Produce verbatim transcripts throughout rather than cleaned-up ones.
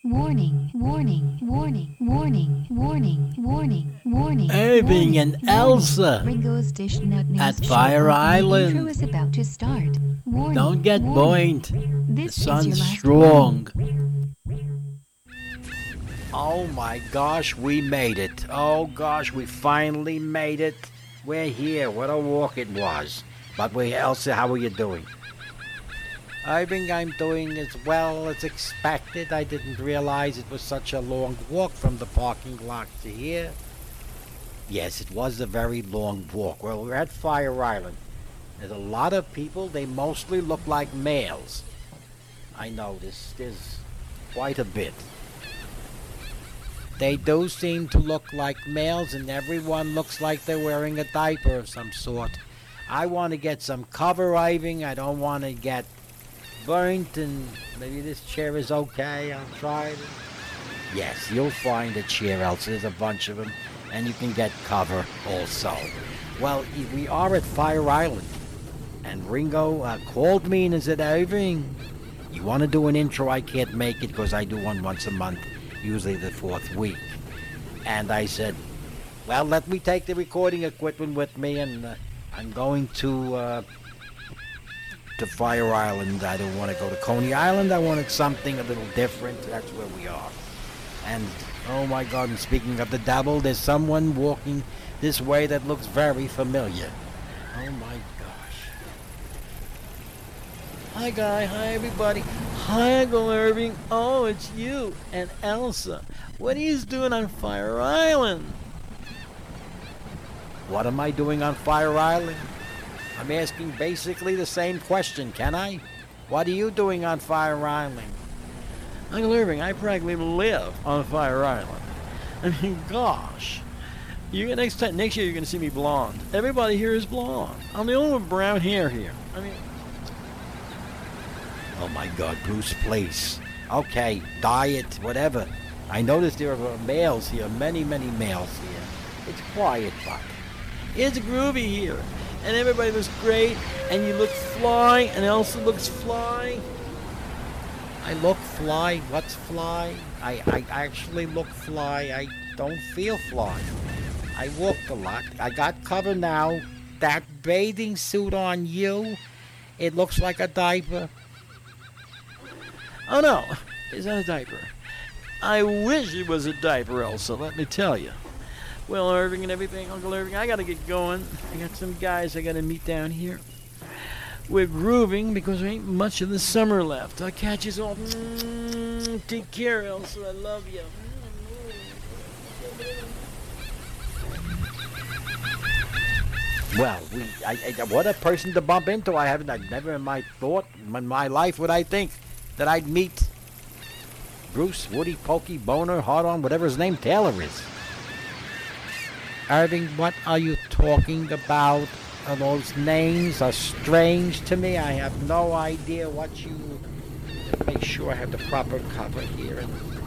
warning, warning, warning, warning, warning, warning, warning. Irving and Elsa Ringo's Dish Nut News at Show Fire opening Island. intro is about to start. Warning, Don't get warning. burned. The This is sun's your last strong. Oh my gosh, we made it. Oh gosh, we finally made it. We're here. What a walk it was. But we, Elsa, how are you doing? I think I'm doing as well as expected. I didn't realize it was such a long walk from the parking lot to here. Yes, it was a very long walk. Well, we're at Fire Island. There's a lot of people. They mostly look like males. I noticed there's quite a bit. They do seem to look like males, and everyone looks like they're wearing a diaper of some sort. I want to get some cover, Irving. I don't want to get burnt, and maybe this chair is okay. I'll try it. Yes, you'll find a chair, Elsa. There's a bunch of them, and you can get cover also. Well, we are at Fire Island, and Ringo uh, called me and said, Irving, you want to do an intro? I can't make it because I do one once a month, usually the fourth week. And I said, well, let me take the recording equipment with me, and uh, I'm going to uh, to Fire Island. I don't want to go to Coney Island. I wanted something a little different. That's where we are. And, oh my God, and speaking of the devil, there's someone walking this way that looks very familiar. Oh my gosh. Hi, Guy. Hi, everybody. Hi, Uncle Irving. Oh, it's you and Elsa. What are you doing on Fire Island? What am I doing on Fire Island? I'm asking basically the same question, can I? What are you doing on Fire Island? Uncle Irving, I practically live on Fire Island. I mean, gosh. You next time, next year you're going to see me blonde. Everybody here is blonde. I'm the only one with brown hair here. I mean, oh my God, Bruce Place. Okay, diet, whatever. I noticed there are males here, many, many males here. It's quiet, but it's groovy here. And everybody looks great, and you look fly, and Elsa looks fly. I look fly. What's fly? I, I actually look fly. I don't feel fly. I walked a lot. I got cover now. That bathing suit on you, it looks like a diaper. Oh no, it's not a diaper. I wish it was a diaper, Elsa, let me tell you. Well, Irving and everything, Uncle Irving, I gotta get going. I got some guys I gotta meet down here. We're grooving because there ain't much of the summer left. I'll catch you all. Mm, take care, Elsa. I love you. Well, we, I, I, what a person to bump into. I haven't, I've never in my thought, in my life would I think that I'd meet Bruce, Woody, Pokey, Boner, Hard-On, whatever his name, Taylor is. Irving, what are you talking about? Uh, those names are strange to me. I have no idea what you... Make sure I have the proper cover here.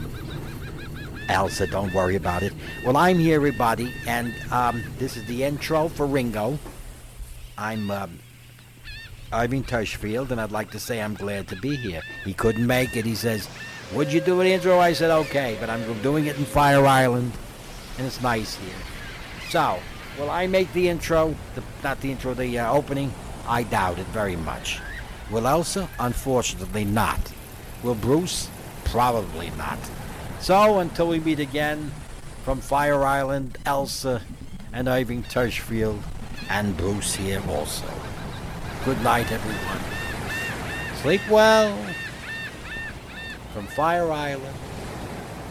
Elsa, don't worry about it. Well, I'm here, everybody, and um, this is the intro for Ringo. I'm um, Irving Tushfield, and I'd like to say I'm glad to be here. He couldn't make it. He says, would you do an intro? I said, okay, but I'm doing it in Fire Island, and it's nice here. So, will I make the intro? The, not the intro, the uh, opening? I doubt it very much. Will Elsa? Unfortunately not. Will Bruce? Probably not. So, until we meet again, from Fire Island, Elsa and Irving Tushfield, and Bruce here also. Good night, everyone. Sleep well. From Fire Island.